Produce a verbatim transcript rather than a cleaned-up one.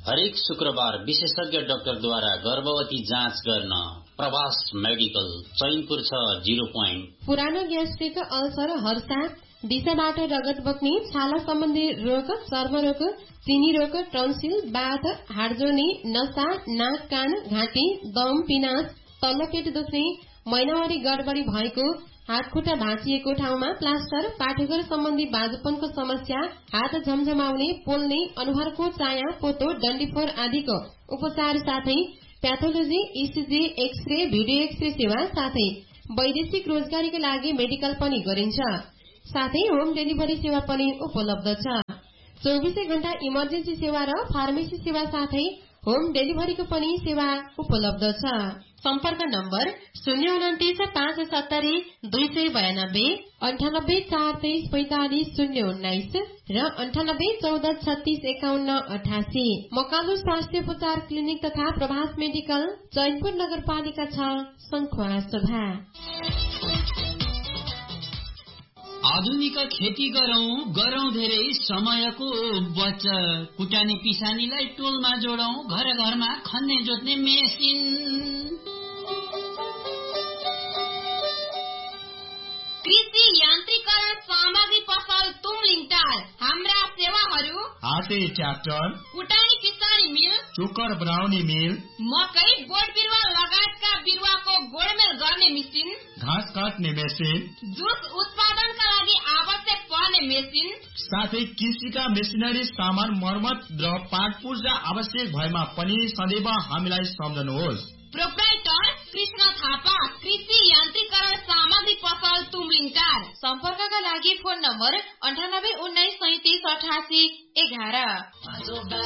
हरेक शुक्रबार विशेषज्ञ डाक्टरद्वारा गर्भवती जाँच गर्न प्रवास मेडिकल चैनपुर छ जीरो पोइन्ट। पुरानो ग्यास्ट्रिक, अल्सर, हर्षा, दिशाबाट रगत बग्ने, छाला सम्बन्धी रोग, चर्मरोग, चिनी रोग, टन्सिल, बाथ, हाडजोर्नी, नसा, नाक, कान, घाँटी, दम, पिनास, तल्लो पेट दुख्ने, महिनावारी गडबडी भएको, हात खुट्टा भाँचिएको ठाउँमा प्लास्टर, पाठेघर सम्बन्धी बाजुपनको समस्या, हात झमझमाउने, पोल्ने, अनुहारको चाया, पोतो, डन्डीफोर आदिको उपचार साथै pathology, ECG, x-ray, video x-ray सेवा साथै वैदेशिक रोजगारीका लागि मेडिकल पनि गरिन्छ। साथै होम डेलिभरी सेवा पनि उपलब्ध छ। चौबिसै घण्टा इमर्जेन्सी सेवा र फार्मेसी सेवा साथै होम डेलिभरीको पनि सेवा उपलब्ध छ। सम्पर्क नम्बर शून्य उन्तिस पाँच सत्तरी दुई सय बयानब्बे, अन्ठानब्बे चार तेइस पैंतालिस शून्य उन्नाइस र अन्ठानब्बे चौध छत्तीस एकाउन्न अठासी। मकालु स्वास्थ्य उपचार क्लिनिक तथा प्रभास मेडिकल चैनपुर नगरपालिका छ सङ्खुवा सभा। आधुनिक खेती गरौं गरौं धेरै समयको बचत। कुटानी पिसानीलाई टोलमा जोडौं, घर घरमा खन्ने जोत्ने मेसिन। कृषि यान्त्रिकरण सामग्री पसल तुमलिङ टार। हाम्रा सेवाहरू हाते ट्र्याक्टर, कुटानी पिसानी मिल, चोकर बनाउने मिल, मकै, बोट बिरुवा लगायतका बिरुवाको गोडमेल गर्ने मेसिन, घाँस काट्ने मेसिन, जुस उत्पादनका लागि आवश्यक पर्ने मेसिन, साथै कृषिका मेसिनरी सामान मर्मत र पार्ट पूर्जा आवश्यक भएमा पनि सदैव हामीलाई सम्झनुहोस्। प्रोप्राइटर कृष्ण थापा, कृषि यान्त्रिकरण सामग्री पसल तुमलिङ टार। सम्पर्कका लागि फोन नम्बर अन्ठानब्बे उन्नाइस सैतिस अठासी एघार।